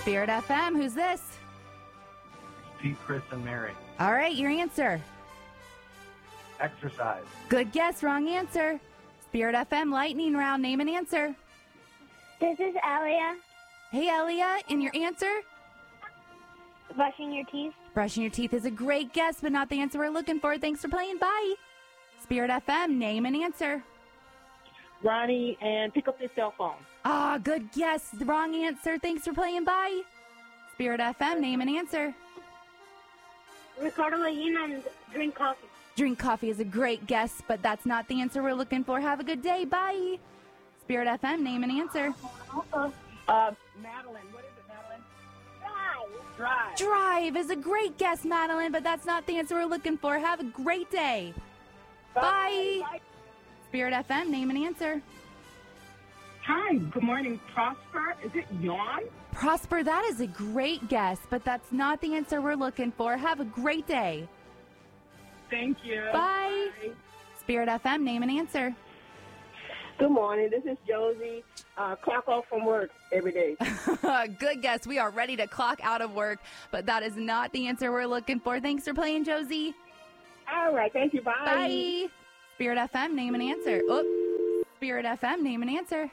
Spirit FM, who's this? Pete, Chris, and Mary. All right, your answer. Exercise. Good guess, wrong answer. Spirit FM lightning round, name and answer. This is Elia. Hey, Elia, and your answer? Brushing your teeth. Brushing your teeth is a great guess, but not the answer we're looking for. Thanks for playing. Bye. Spirit FM, name and answer. Ronnie, and pick up your cell phone. Ah, good guess. The wrong answer. Thanks for playing. Bye. Spirit FM, name and answer. Ricardo Lagina and drink coffee. Drink coffee is a great guess, but that's not the answer we're looking for. Have a good day. Bye. Spirit FM, name and answer. Madeline, what is it, Madeline? Drive. Drive is a great guess, Madeline, but that's not the answer we're looking for. Have a great day. Bye. Spirit FM, name and answer. Hi, good morning, Prosper. Is it Yawn? Prosper, that is a great guess, but that's not the answer we're looking for. Have a great day. Thank you. Bye. Spirit FM, name and answer. Good morning. This is Josie. Clock off from work every day. Good guess. We are ready to clock out of work, but that is not the answer we're looking for. Thanks for playing, Josie. All right. Thank you. Bye. Bye. Spirit FM, name and answer. Oh, Spirit FM, name and answer.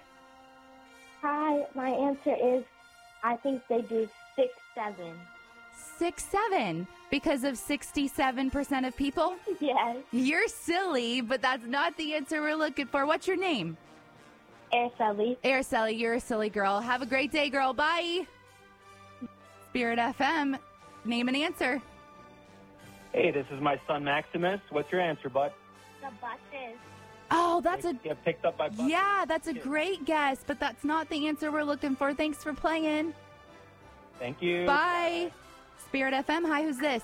Hi, my answer is, I think they do 6-7. 6-7 because of 67% of people? Yes. You're silly, but that's not the answer we're looking for. What's your name? Araceli. Araceli, you're a silly girl. Have a great day, girl. Bye. Spirit FM, name and answer. Hey, this is my son Maximus. What's your answer, bud? The buses. Oh, that's Get picked up by buses. yeah, that's a great guess, but that's not the answer we're looking for. Thanks for playing. Thank you. Bye. Spirit FM, hi, who's this?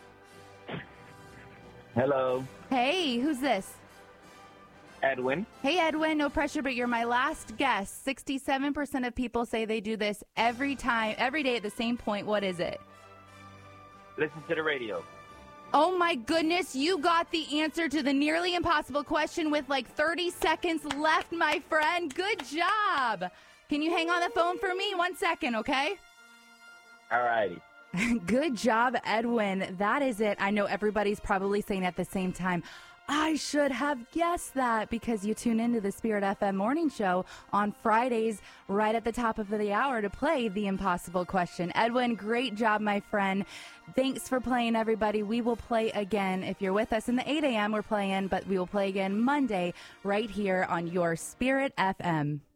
Hello, Hey, who's this? Edwin. Hey, Edwin, no pressure, but you're my last guess. 67% of people say they do this every day at the same point. What is it? Listen to the radio. Oh my goodness, you got the answer to the nearly impossible question with like 30 seconds left, my friend. Good job. Can you hang on the phone for me 1 second, okay? All righty. Good job, Edwin. That is it. I know everybody's probably saying at the same time, I should have guessed that, because you tune into the Spirit FM morning show on Fridays right at the top of the hour to play the impossible question. Edwin, great job, my friend. Thanks for playing, everybody. We will play again. If you're with us in the 8 a.m., we're playing, but we will play again Monday right here on your Spirit FM.